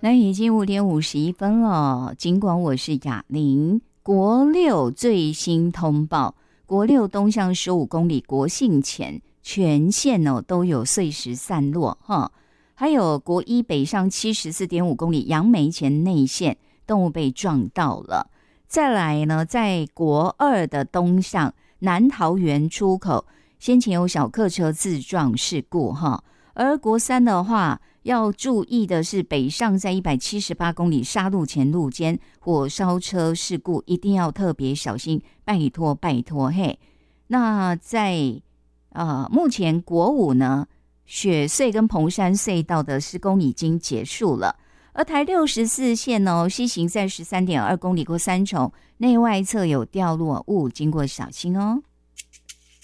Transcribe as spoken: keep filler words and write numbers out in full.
那已经五点五十一分了，尽管我是雅玲。国六最新通报，国六东向十五公里国姓前全线哦都有碎石散落哈，还有国一北上七十四点五公里杨梅前内线动物被撞到了。再来呢，在国二的东向南桃园出口，先前有小客车自撞事故哈，而国三的话。要注意的是，北上在一百七十八公里沙鹿前路间火烧车事故，一定要特别小心，拜托拜托嘿。那在呃目前国五呢，雪隧跟彭山隧道的施工已经结束了，而台六十四线哦，西行在十三点二公里过三重，内外侧有掉落物，经过小心哦。